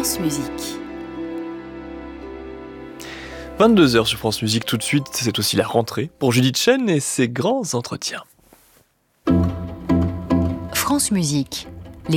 France Musique. 22h sur France Musique tout de suite, c'est aussi la rentrée pour Judith Chen et ses grands entretiens. France Musique.